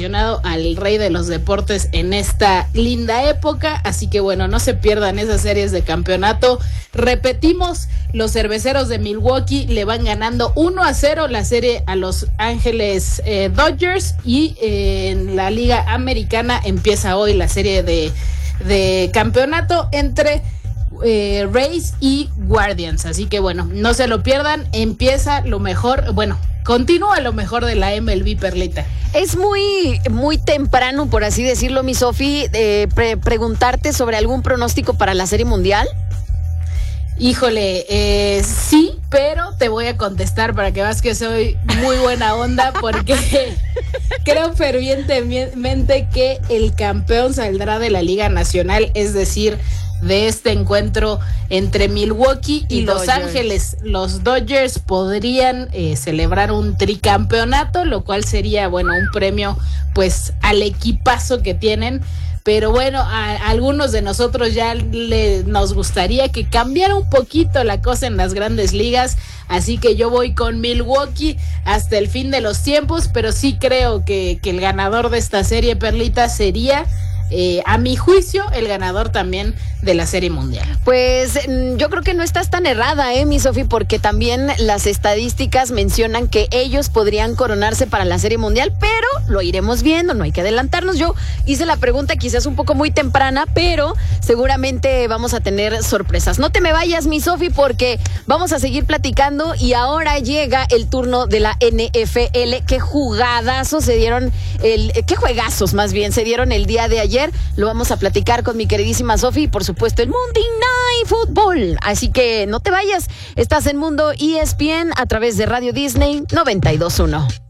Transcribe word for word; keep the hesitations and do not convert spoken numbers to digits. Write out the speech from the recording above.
relacionado al rey de los deportes en esta linda época, así que bueno, no se pierdan esas series de campeonato. Repetimos, los cerveceros de Milwaukee le van ganando uno a cero la serie a Los Ángeles eh, Dodgers, y eh, en la Liga Americana empieza hoy la serie de, de campeonato entre Eh, Rays y Guardians, así que bueno, no se lo pierdan, empieza lo mejor, bueno, continúa lo mejor de la M L B, Perlita. Es muy, muy temprano, por así decirlo, mi Sofi, eh, pre- preguntarte sobre algún pronóstico para la Serie Mundial. Híjole, eh, sí, pero te voy a contestar para que veas que soy muy buena onda, porque creo fervientemente que el campeón saldrá de la Liga Nacional, es decir, de este encuentro entre Milwaukee y, y Los Dodgers. Ángeles. Los Dodgers podrían eh, celebrar un tricampeonato, lo cual sería, bueno, un premio pues al equipazo que tienen. Pero bueno, a, a algunos de nosotros ya le, nos gustaría que cambiara un poquito la cosa en las grandes ligas, así que yo voy con Milwaukee hasta el fin de los tiempos, pero sí creo que, que el ganador de esta serie, Perlita, sería... Eh, a mi juicio, el ganador también de la Serie Mundial. Pues yo creo que no estás tan errada, eh, mi Sofi, porque también las estadísticas mencionan que ellos podrían coronarse para la Serie Mundial, pero lo iremos viendo, no hay que adelantarnos. Yo hice la pregunta quizás un poco muy temprana, pero seguramente vamos a tener sorpresas. No te me vayas, mi Sofi, porque vamos a seguir platicando y ahora llega el turno de la N F L. Qué jugadazos se dieron, el, qué juegazos más bien se dieron el día de ayer. Lo vamos a platicar con mi queridísima Sofi, y por supuesto el Monday Night Football. Así que no te vayas, estás en Mundo E S P N a través de Radio Disney noventa y dos punto uno.